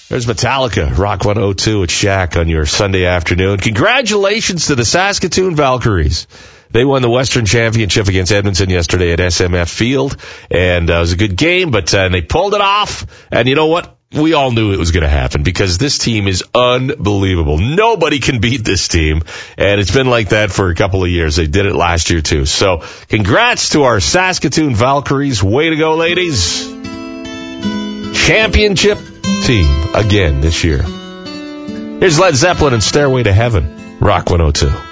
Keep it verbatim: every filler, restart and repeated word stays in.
There's Metallica, Rock one oh two at Shack on your Sunday afternoon. Congratulations to the Saskatoon Valkyries. They won the Western Championship against Edmonton yesterday at S M F Field, and uh, it was a good game, but uh, they pulled it off. And you know what? We all knew it was going to happen because this team is unbelievable. Nobody can beat this team, and it's been like that for a couple of years. They did it last year, too. So congrats to our Saskatoon Valkyries. Way to go, ladies. Championship team again this year. Here's Led Zeppelin and Stairway to Heaven, Rock one oh two.